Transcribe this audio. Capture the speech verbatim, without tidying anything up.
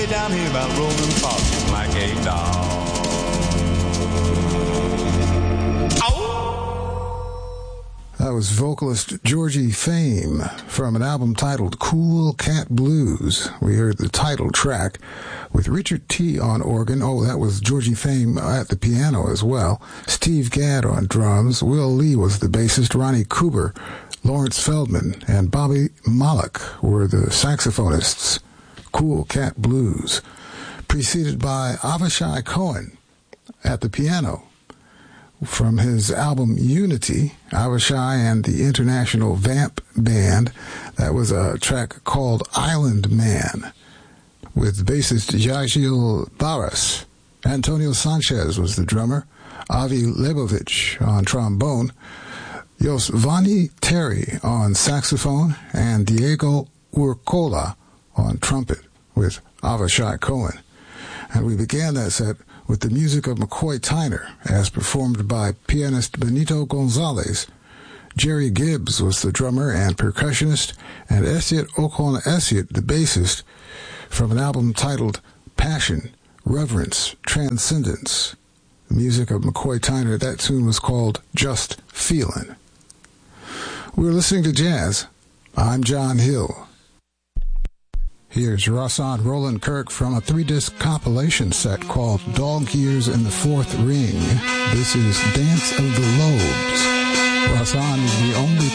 Down here about Roman Park like a dog. That was vocalist Georgie Fame from an album titled Cool Cat Blues. We heard the title track with Richard T. on organ. Oh, that was Georgie Fame at the piano as well. Steve Gadd on drums. Will Lee was the bassist. Ronnie Cooper, Lawrence Feldman, and Bobby Malik were the saxophonists. Cool Cat Blues. Preceded by Avishai Cohen at the piano. From his album Unity, Avishai and the International Vamp Band, that was a track called Island Man, with bassist Yagil Barras. Antonio Sanchez was the drummer, Avi Lebovich on trombone, Yosvani Terry on saxophone, and Diego Urcola on trumpet with Avishai Cohen. And we began that set with the music of McCoy Tyner, as performed by pianist Benito Gonzalez. Jerry Gibbs was the drummer and percussionist, and Esiot Okon Esiot, the bassist, from an album titled Passion, Reverence, Transcendence. The music of McCoy Tyner, that tune was called Just Feelin'. We're listening to jazz. I'm John Hill. Here's Rahsaan Roland Kirk from a three-disc compilation set called Dog Years in the Fourth Ring. This is Dance of the Lobes. Rahsaan is the only